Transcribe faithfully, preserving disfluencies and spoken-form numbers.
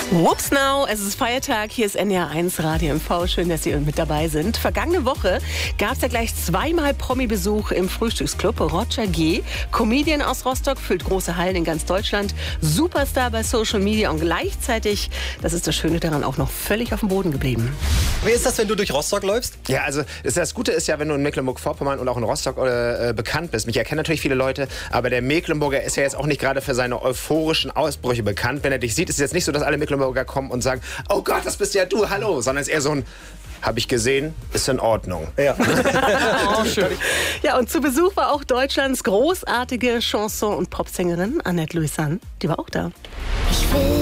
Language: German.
Whoops now, es ist Feiertag, hier ist N D R eins Radio M V, schön, dass Sie mit dabei sind. Vergangene Woche gab es ja gleich zweimal Promi-Besuch im Frühstücksclub. Roger G., Comedian aus Rostock, füllt große Hallen in ganz Deutschland, Superstar bei Social Media und gleichzeitig, das ist das Schöne daran, auch noch völlig auf dem Boden geblieben. Wie ist das, wenn du durch Rostock läufst? Ja, also das Gute ist ja, wenn du in Mecklenburg-Vorpommern und auch in Rostock äh, bekannt bist. Mich erkennen natürlich viele Leute, aber der Mecklenburger ist ja jetzt auch nicht gerade für seine euphorischen Ausbrüche bekannt. Wenn er dich sieht, ist es jetzt nicht so, dass alle Mecklenburger kommen und sagen, oh Gott, das bist ja du, hallo, sondern es ist eher so ein, habe ich gesehen, ist in Ordnung. Ja. Oh, schön. Ja, und zu Besuch war auch Deutschlands großartige Chanson- und Popsängerin Annette Louisanne. Die war auch da. Ich will